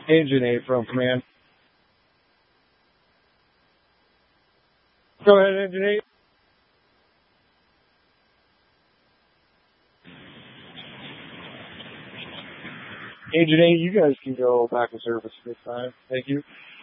Engine 8 from command. Go ahead, Engine 8. Engine 8, you guys can go back to service this time. Thank you.